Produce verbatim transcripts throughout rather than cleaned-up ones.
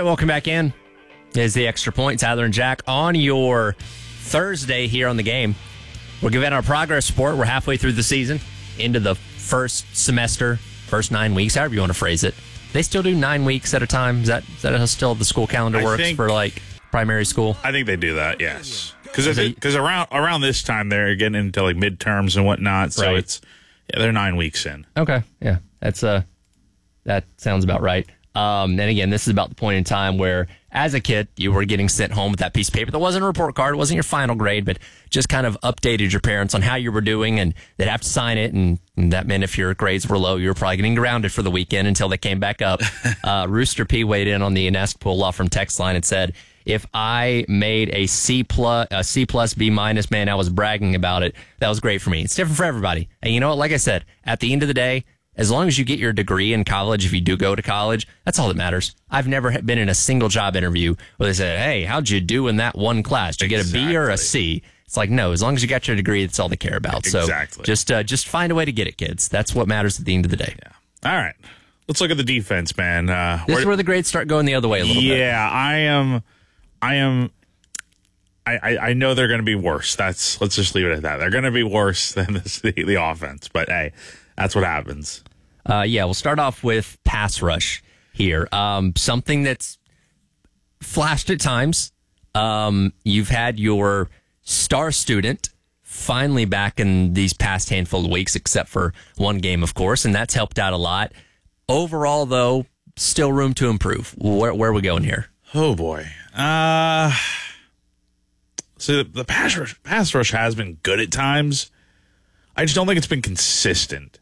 right, welcome back in. Is the Extra Point, Tyler and Jack, on your Thursday here on the game. We're giving our progress report. We're halfway through the season, into the first semester, first nine weeks, however you want to phrase it. They still do nine weeks at a time. Is that is that how still the school calendar I works think, for like primary school? I think they do that. Yes, because because around around this time they're getting into like midterms and whatnot. So right. it's yeah, they're nine weeks in. Okay, yeah, that's uh that sounds about right. Um, and again, this is about the point in time where, as a kid, you were getting sent home with that piece of paper that wasn't a report card, it wasn't your final grade, but just kind of updated your parents on how you were doing, and they'd have to sign it, and, and that meant if your grades were low, you were probably getting grounded for the weekend until they came back up. uh, Rooster P weighed in on the Inescapul Law Firm text line and said, if I made a C plus, a C plus, B minus, man, I was bragging about it. That was great for me. It's different for everybody. And you know what? Like I said, at the end of the day, as long as you get your degree in college, if you do go to college, that's all that matters. I've never been in a single job interview where they say, hey, how'd you do in that one class? Did you get a B or a C? It's like, no, as long as you got your degree, that's all they care about. Exactly. So just uh, just find a way to get it, kids. That's what matters at the end of the day. Yeah. All right. Let's look at the defense, man. Uh, this is where the grades start going the other way a little yeah, bit. Yeah, I am. I am. I, I, I know they're going to be worse. That's let's just leave it at that. They're going to be worse than this, the, the offense. But, hey, that's what happens. Uh, yeah, we'll start off with pass rush here. Um, something that's flashed at times. Um, you've had your star student finally back in these past handful of weeks, except for one game, of course, and that's helped out a lot. Overall, though, still room to improve. Where, where are we going here? Oh, boy. Uh, so the, the pass rush, pass rush has been good at times. I just don't think it's been consistent.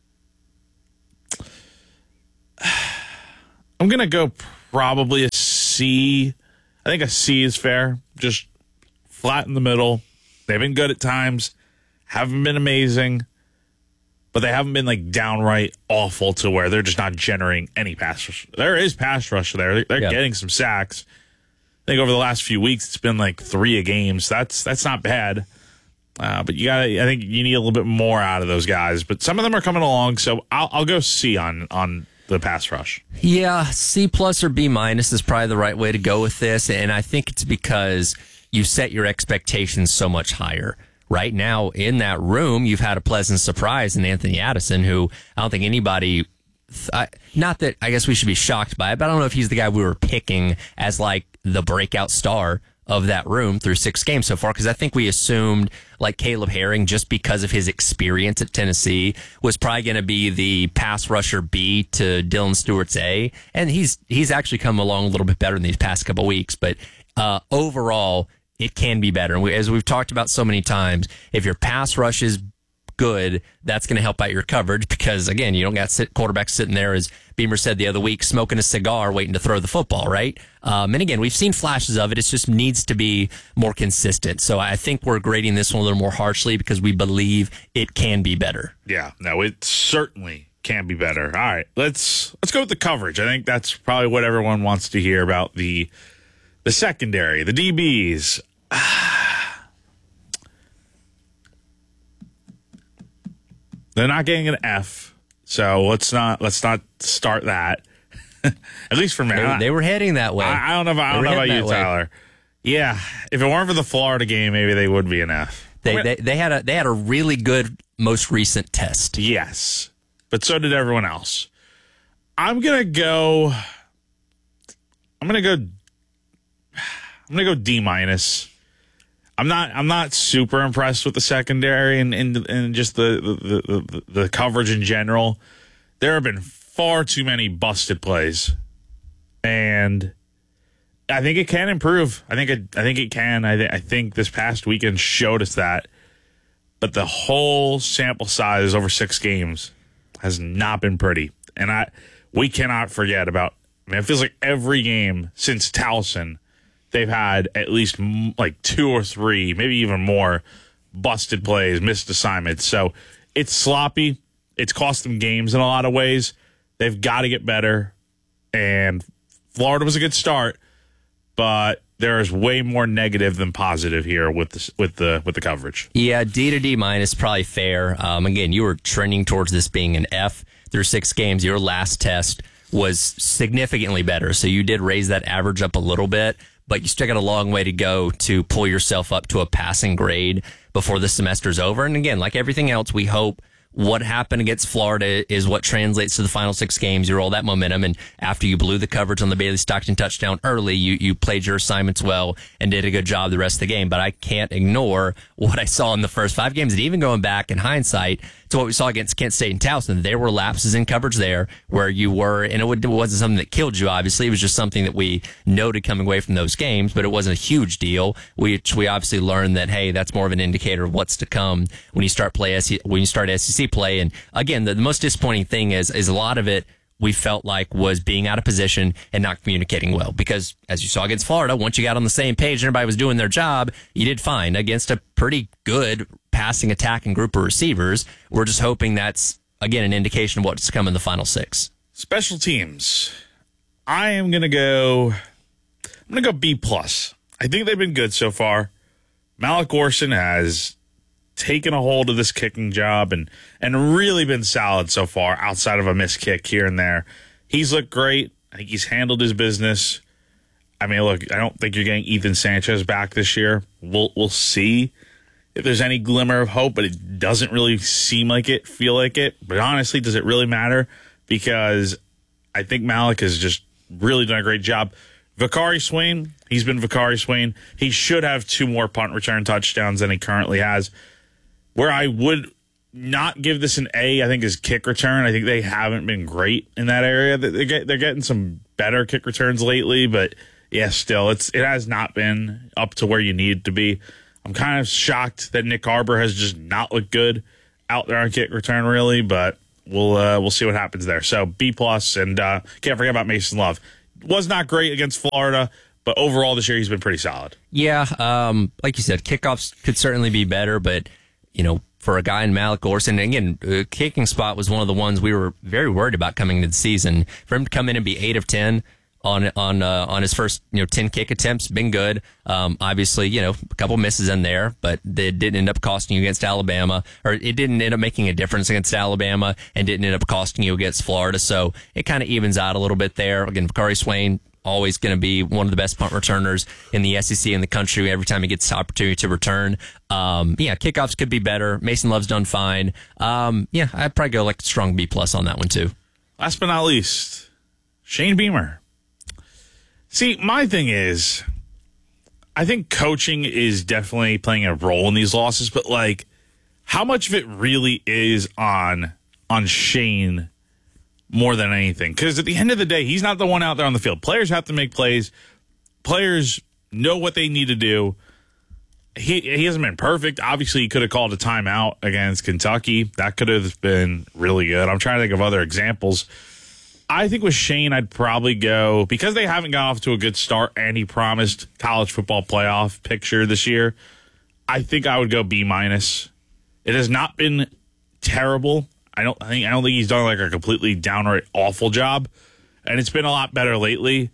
I'm going to go probably a C. I think a C is fair. Just flat in the middle. They've been good at times. Haven't been amazing. But they haven't been like downright awful to where they're just not generating any pass rush. There is pass rush there. They're yeah. getting some sacks. I think over the last few weeks, it's been like three a game. So that's, that's not bad. Uh, but you got I think you need a little bit more out of those guys. But some of them are coming along. So I'll, I'll go C on, on the pass rush. Yeah, C plus or B minus is probably the right way to go with this, and I think it's because you set your expectations so much higher. Right now, in that room, you've had a pleasant surprise in Anthony Addison, who I don't think anybody, I, not that I guess we should be shocked by it, but I don't know if he's the guy we were picking as like the breakout star of that room through six games so far, because I think we assumed like Caleb Herring, just because of his experience at Tennessee, was probably going to be the pass rusher B to Dylan Stewart's A, and he's he's actually come along a little bit better in these past couple weeks, but uh, overall, it can be better. And we, as we've talked about so many times, if your pass rush is good, that's going to help out your coverage because, again, you don't got sit, quarterbacks sitting there, as Beamer said the other week, smoking a cigar waiting to throw the football, right? Um, and again, we've seen flashes of it. It just needs to be more consistent. So I think we're grading this one a little more harshly because we believe it can be better. Yeah, no, it certainly can be better. All right, let's let's go with the coverage. I think that's probably what everyone wants to hear about the the secondary, the D Bs. They're not getting an F, so let's not let's not start that. At least for me, They, they were heading that way. I, I don't know. If, I don't know about you, Tyler. Yeah, if it weren't for the Florida game, maybe they would be an F. They, gonna, they they had a they had a really good most recent test. Yes, but so did everyone else. I'm gonna go. I'm gonna go. I'm gonna go D minus. I'm not. I'm not super impressed with the secondary and and, and just the the, the the coverage in general. There have been far too many busted plays, and I think it can improve. I think it. I think it can. I, th- I think this past weekend showed us that. But the whole sample size over six games has not been pretty, and I we cannot forget about. I mean, it feels like every game since Towson, they've had at least m- like two or three, maybe even more, busted plays, missed assignments. So it's sloppy. It's cost them games in a lot of ways. They've got to get better. And Florida was a good start, but there is way more negative than positive here with the with the with the coverage. Yeah, D to D minus probably fair. Um, again, you were trending towards this being an F through six games. Your last test was significantly better. So you did raise that average up a little bit, but you still got a long way to go to pull yourself up to a passing grade before the semester's over. And again, like everything else, we hope what happened against Florida is what translates to the final six games. You roll that momentum, and after you blew the coverage on the Bailey Stockton touchdown early, you, you played your assignments well and did a good job the rest of the game. But I can't ignore what I saw in the first five games, and even going back in hindsight to what we saw against Kent State and Towson. There were lapses in coverage there where you were, and it wasn't something that killed you, obviously. It was just something that we noted coming away from those games, but it wasn't a huge deal. We, we obviously learned that, hey, that's more of an indicator of what's to come when you start play when you start S E C play. And again, the, the most disappointing thing is is a lot of it we felt like was being out of position and not communicating well. Because as you saw against Florida, once you got on the same page and everybody was doing their job, you did fine against a pretty good passing attack and group of receivers. We're just hoping that's, again, an indication of what's to come in the final six. Special teams. I am going to go, I'm going to go B plus. I think they've been good so far. Malik Orson has taken a hold of this kicking job and, and really been solid so far outside of a missed kick here and there. He's looked great. I think he's handled his business. I mean, look, I don't think you're getting Ethan Sanchez back this year. We'll we'll see if there's any glimmer of hope, but it doesn't really seem like it, feel like it. But honestly, does it really matter? Because I think Malik has just really done a great job. Vakari Swain, he's been Vakari Swain. He should have two more punt return touchdowns than he currently has. Where I would not give this an A, I think, is kick return. I think they haven't been great in that area. They're, get, they're getting some better kick returns lately, but yeah, still, it's it has not been up to where you need it to be. I'm kind of shocked that Nick Arbor has just not looked good out there on kick return, really, but we'll uh, we'll see what happens there. So B plus, and uh, can't forget about Mason Love. Was not great against Florida, but overall this year he's been pretty solid. Yeah, um, like you said, kickoffs could certainly be better, but you know, for a guy in Malik Orson, again, uh, kicking spot was one of the ones we were very worried about coming into the season. For him to come in and be eight of ten on on uh, on his first you know ten kick attempts, been good. Um, obviously, you know, a couple misses in there, but they didn't end up costing you against Alabama, or it didn't end up making a difference against Alabama, and didn't end up costing you against Florida. So it kind of evens out a little bit there. Again, Vakari Swain, always going to be one of the best punt returners in the S E C in the country every time he gets the opportunity to return. Um, yeah, kickoffs could be better. Mason Love's done fine. Um, yeah, I'd probably go like a strong B plus on that one too. Last but not least, Shane Beamer. See, my thing is, I think coaching is definitely playing a role in these losses, but like, how much of it really is on on Shane more than anything? Because at the end of the day, he's not the one out there on the field. Players have to make plays. Players know what they need to do. He he hasn't been perfect. Obviously, he could have called a timeout against Kentucky. That could have been really good. I'm trying to think of other examples. I think with Shane, I'd probably go, because they haven't got off to a good start and he promised college football playoff picture this year, I think I would go B minus. It has not been terrible. I don't I think I don't think he's done like a completely downright awful job, and it's been a lot better lately.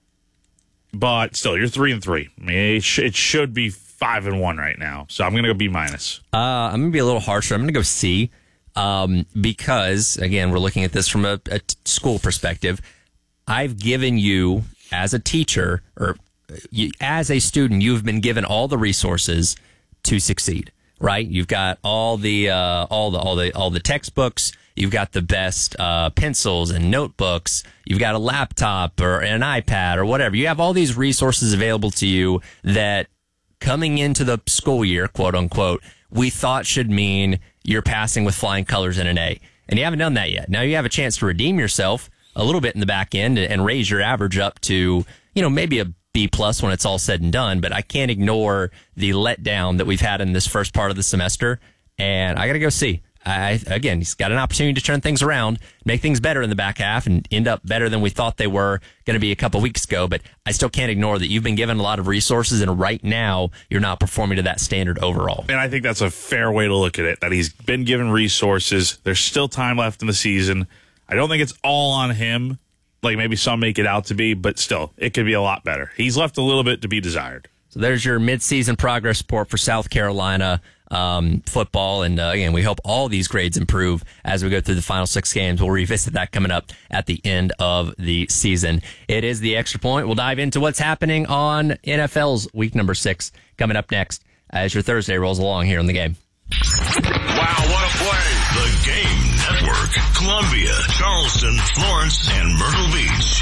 But still, you're three and three. I mean, it, sh- it should be five and one right now. So I'm gonna go B minus. Uh, I'm gonna be a little harsher. I'm gonna go C, um, because again, we're looking at this from a, a t- school perspective. I've given you as a teacher or you, as a student, you've been given all the resources to succeed. Right, you've got all the uh, all the all the all the textbooks. You've got the best uh, pencils and notebooks. You've got a laptop or an iPad or whatever. You have all these resources available to you that, coming into the school year, quote unquote, we thought should mean you're passing with flying colors and an A. And you haven't done that yet. Now you have a chance to redeem yourself a little bit in the back end and raise your average up to, you know, maybe a B plus when it's all said and done, but I can't ignore the letdown that we've had in this first part of the semester, and I got to go C. I, again, he's got an opportunity to turn things around, make things better in the back half, and end up better than we thought they were going to be a couple weeks ago, but I still can't ignore that you've been given a lot of resources, and right now you're not performing to that standard overall. And I think that's a fair way to look at it, that he's been given resources. There's still time left in the season. I don't think it's all on him, like maybe some make it out to be, but still, it could be a lot better. He's left a little bit to be desired. So there's your midseason progress report for South Carolina. um, football. And uh, again, we hope all these grades improve as we go through the final six games. We'll revisit that coming up at the end of the season. It is the Extra Point. We'll dive into what's happening on N F L's week number six coming up next as your Thursday rolls along here on the Game. Wow, what a play! The Game Network, Columbia, Charleston, Florence, and Myrtle Beach.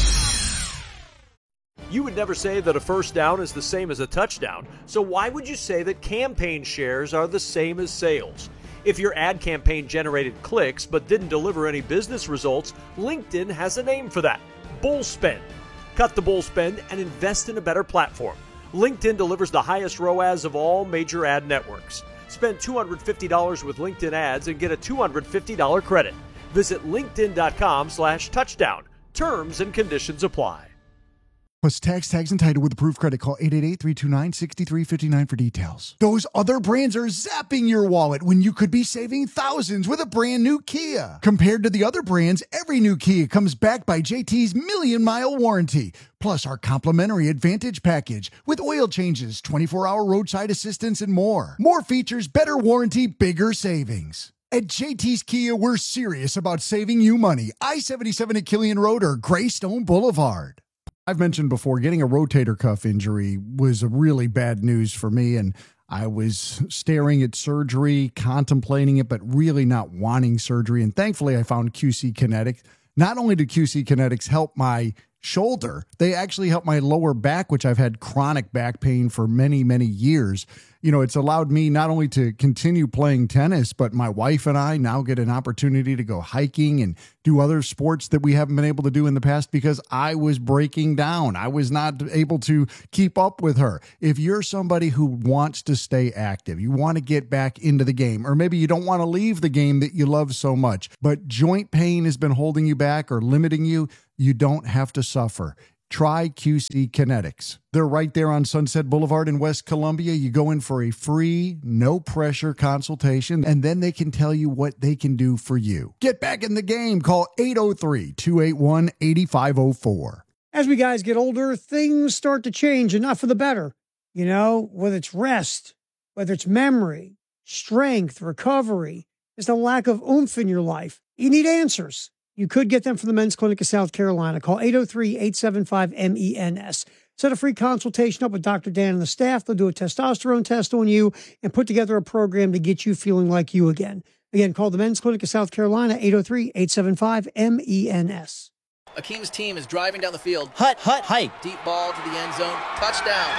You would never say that a first down is the same as a touchdown, so why would you say that campaign shares are the same as sales? If your ad campaign generated clicks but didn't deliver any business results, LinkedIn has a name for that: bull spend. Cut the bull spend and invest in a better platform. LinkedIn delivers the highest R O A S of all major ad networks. Spend two hundred fifty dollars with LinkedIn ads and get a two hundred fifty dollars credit. Visit linkedin.com slash touchdown. Terms and conditions apply. Plus tax, tags, and title with approved credit. Call eight eight eight, three two nine, six three five nine for details. Those other brands are zapping your wallet when you could be saving thousands with a brand new Kia. Compared to the other brands, every new Kia comes backed by J T's Million Mile Warranty. Plus our complimentary Advantage package with oil changes, twenty-four hour roadside assistance, and more. More features, better warranty, bigger savings. At J T's Kia, we're serious about saving you money. I seventy-seven at Killian Road or Greystone Boulevard. I've mentioned before, getting a rotator cuff injury was a really bad news for me, and I was staring at surgery, contemplating it, but really not wanting surgery. And thankfully, I found Q C Kinetics. Not only did Q C Kinetics help my shoulder, they actually helped my lower back, which I've had chronic back pain for many, many years. You know, it's allowed me not only to continue playing tennis, but my wife and I now get an opportunity to go hiking and do other sports that we haven't been able to do in the past because I was breaking down. I was not able to keep up with her. If you're somebody who wants to stay active, you want to get back into the game, or maybe you don't want to leave the game that you love so much, but joint pain has been holding you back or limiting you, you don't have to suffer. Try Q C Kinetics. They're right there on Sunset Boulevard in West Columbia. You go in for a free, no-pressure consultation, and then they can tell you what they can do for you. Get back in the game. Call eight oh three, two eight one, eight five oh four. As we guys get older, things start to change, and not for the better. You know, whether it's rest, whether it's memory, strength, recovery, there's a lack of oomph in your life. You need answers. You could get them from the Men's Clinic of South Carolina. Call eight oh three, eight seven five, M E N S. Set a free consultation up with Doctor Dan and the staff. They'll do a testosterone test on you and put together a program to get you feeling like you again. Again, call the Men's Clinic of South Carolina, eight oh three, eight seven five, M E N S. Akeem's team is driving down the field. Hut, hut, hike. Deep ball to the end zone. Touchdown.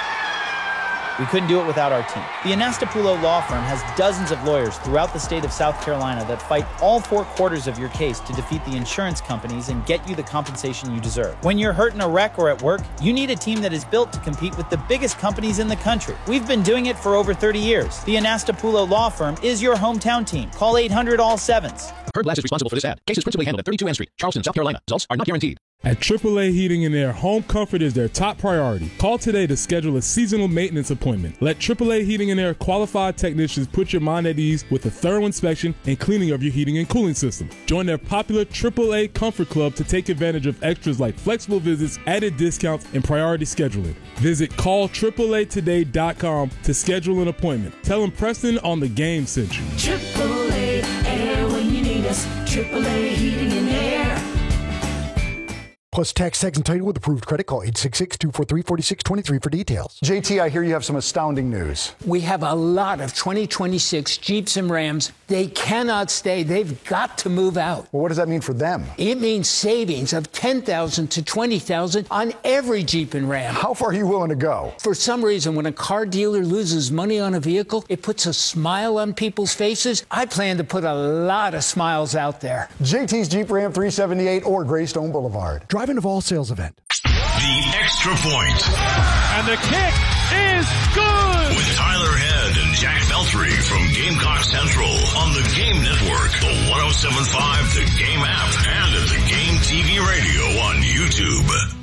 We couldn't do it without our team. The Anastapulo Law Firm has dozens of lawyers throughout the state of South Carolina that fight all four quarters of your case to defeat the insurance companies and get you the compensation you deserve. When you're hurt in a wreck or at work, you need a team that is built to compete with the biggest companies in the country. We've been doing it for over thirty years. The Anastapulo Law Firm is your hometown team. Call eight hundred all sevens. Herbglass is responsible for this ad. Cases principally handled at thirty-two N Street, Charleston, South Carolina. Results are not guaranteed. At triple A Heating and Air, home comfort is their top priority. Call today to schedule a seasonal maintenance appointment. Let triple A Heating and Air qualified technicians put your mind at ease with a thorough inspection and cleaning of your heating and cooling system. Join their popular triple A Comfort Club to take advantage of extras like flexible visits, added discounts, and priority scheduling. Visit call triple A today dot com to schedule an appointment. Tell them Preston on the Game sent you. triple A Air when you need us. triple A Heating and Air. Plus tax, tags, and title with approved credit. Call eight six six, two four three, four six two three for details. J T, I hear you have some astounding news. We have a lot of twenty twenty-six Jeeps and Rams. They cannot stay. They've got to move out. Well, what does that mean for them? It means savings of ten thousand dollars to twenty thousand dollars on every Jeep and Ram. How far are you willing to go? For some reason, when a car dealer loses money on a vehicle, it puts a smile on people's faces. I plan to put a lot of smiles out there. J T's Jeep Ram three seventy-eight or Greystone Boulevard. Driving of all sales event. The Extra Point. And the kick is good! With Tyler Head and Jack Feltry from Gamecock Central on the Game Network, the one oh seven point five The Game app, and at the Game T V radio on YouTube.